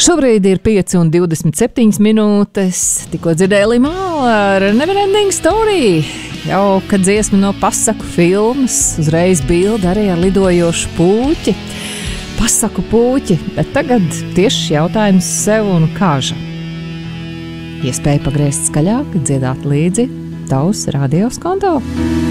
Šobrīd ir 5:27 minūtes. Tikko dzirdēju Limālu ar Neverending Story. Jauka dziesma no pasaku filmas. Uzreiz bilde arī ar lidojošu puķi. Pasaku puķi, bet tagad tieši jautājums sev un kāža. Iespēja pagriezt skaļāk, dziedāt līdzi tavs radios konto.